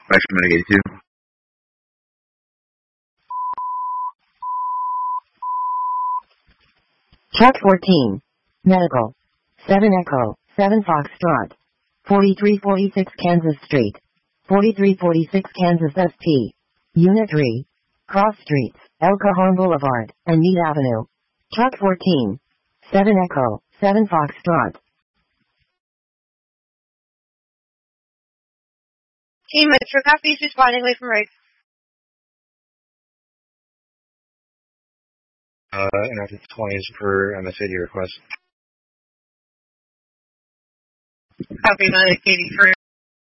Question mitigate 2. Truck 14. Medical. 7 Echo, 7 Foxtrot. 4346 Kansas Street. 4346 Kansas SP. Unit 3. Cross Streets, El Cajon Boulevard, and Meade Avenue. Truck 14. 7 Echo, 7 Foxtrot. Team Metro Copies responding away from right. Interactive 20s per MSAD request. Copy 980 for